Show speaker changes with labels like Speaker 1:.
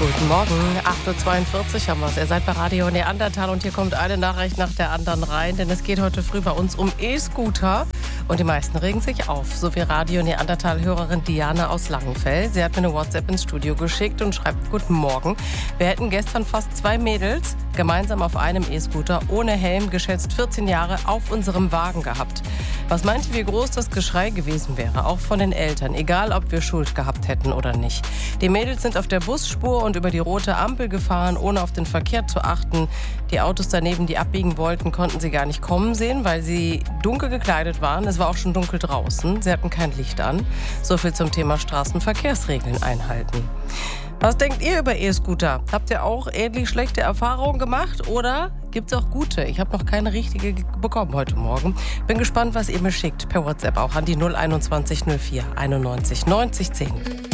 Speaker 1: Guten Morgen, 8.42 Uhr haben wir es. Ihr seid bei Radio Neandertal und hier kommt eine Nachricht nach der anderen rein, denn es geht heute früh bei uns um E-Scooter und die meisten regen sich auf. So wie Radio Neandertal-Hörerin Diana aus Langenfeld. Sie hat mir eine WhatsApp ins Studio geschickt und schreibt: Guten Morgen. Wir hätten gestern fast 2 Mädels gemeinsam auf einem E-Scooter ohne Helm, geschätzt 14 Jahre, auf unserem Wagen gehabt. Was meint ihr, wie groß das Geschrei gewesen wäre, auch von den Eltern, egal ob wir Schuld gehabt hätten oder nicht. Die Mädels sind auf der Busspur und über die rote Ampel gefahren, ohne auf den Verkehr zu achten. Die Autos daneben, die abbiegen wollten, konnten sie gar nicht kommen sehen, weil sie dunkel gekleidet waren. Es war auch schon dunkel draußen. Sie hatten kein Licht an. So viel zum Thema Straßenverkehrsregeln einhalten. Was denkt ihr über E-Scooter? Habt ihr auch ähnlich schlechte Erfahrungen gemacht oder gibt es auch gute? Ich habe noch keine richtige bekommen heute Morgen. Bin gespannt, was ihr mir schickt. Per WhatsApp auch an die 021 04 91 90 10.